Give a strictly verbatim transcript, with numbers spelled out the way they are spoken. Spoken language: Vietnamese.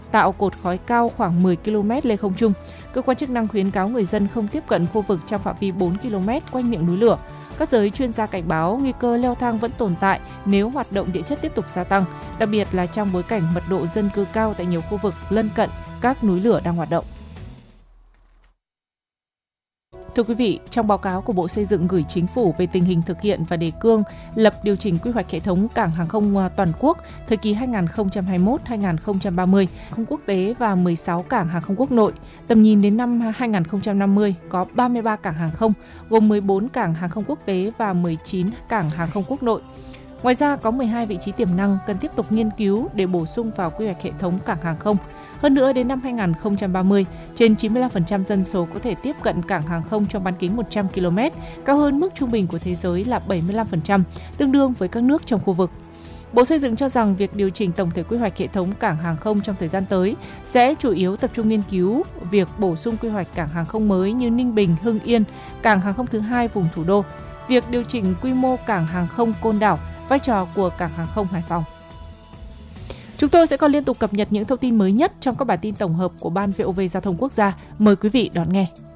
tạo cột khói cao khoảng mười ki lô mét lên không trung. Cơ quan chức năng khuyến cáo người dân không tiếp cận khu vực trong phạm vi bốn ki lô mét quanh miệng núi lửa. Các giới chuyên gia cảnh báo nguy cơ leo thang vẫn tồn tại nếu hoạt động địa chất tiếp tục gia tăng, đặc biệt là trong bối cảnh mật độ dân cư cao tại nhiều khu vực lân cận các núi lửa đang hoạt động. Thưa quý vị, trong báo cáo của Bộ Xây dựng gửi Chính phủ về tình hình thực hiện và đề cương lập điều chỉnh quy hoạch hệ thống cảng hàng không toàn quốc thời kỳ hai nghìn không trăm hai mươi mốt đến hai nghìn không trăm ba mươi, không quốc tế và mười sáu cảng hàng không quốc nội, tầm nhìn đến năm hai nghìn không trăm năm mươi có ba mươi ba cảng hàng không, gồm mười bốn cảng hàng không quốc tế và mười chín cảng hàng không quốc nội. Ngoài ra, có mười hai vị trí tiềm năng cần tiếp tục nghiên cứu để bổ sung vào quy hoạch hệ thống cảng hàng không. Hơn nữa, đến năm hai nghìn không trăm ba mươi, trên chín mươi lăm phần trăm dân số có thể tiếp cận cảng hàng không trong bán kính một trăm ki lô mét, cao hơn mức trung bình của thế giới là bảy mươi lăm phần trăm, tương đương với các nước trong khu vực. Bộ Xây dựng cho rằng việc điều chỉnh tổng thể quy hoạch hệ thống cảng hàng không trong thời gian tới sẽ chủ yếu tập trung nghiên cứu việc bổ sung quy hoạch cảng hàng không mới như Ninh Bình, Hưng Yên, cảng hàng không thứ hai vùng thủ đô, việc điều chỉnh quy mô cảng hàng không Côn Đảo, vai trò của cảng hàng không Hải Phòng. Chúng tôi sẽ còn liên tục cập nhật những thông tin mới nhất trong các bản tin tổng hợp của Ban vê o vê Giao thông Quốc gia. Mời quý vị đón nghe.